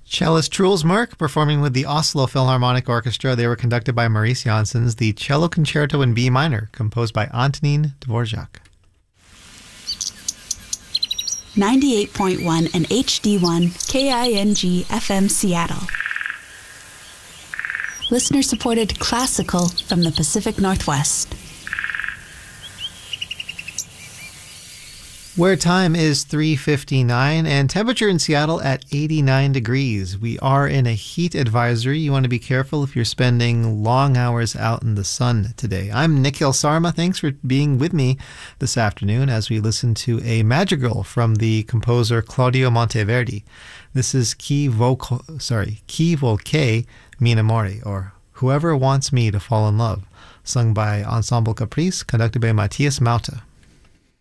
Cellist Truls Merk performing with the Oslo Philharmonic Orchestra. They were conducted by Maurice Janssens. The Cello Concerto in B minor, composed by Antonin Dvorak. 98.1 and HD1 KING FM Seattle. Listener-supported classical from the Pacific Northwest. Where time is 3:59 and temperature in Seattle at 89 degrees. We are in a heat advisory. You want to be careful if you're spending long hours out in the sun today. I'm Nikhil Sarma. Thanks for being with me this afternoon as we listen to a madrigal from the composer Claudio Monteverdi. This is Chi volque m'inamori, or Whoever Wants Me to Fall in Love, sung by Ensemble Caprice, conducted by Matthias Mauta.